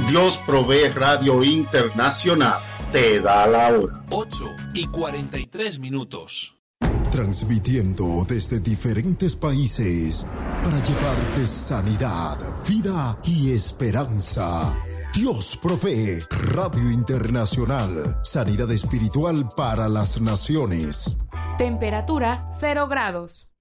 Dios Provee Radio Internacional te da la hora. 8:43. Transmitiendo desde diferentes países para llevarte sanidad, vida y esperanza. Dios Provee Radio Internacional. Sanidad espiritual para las naciones. Temperatura 0 grados.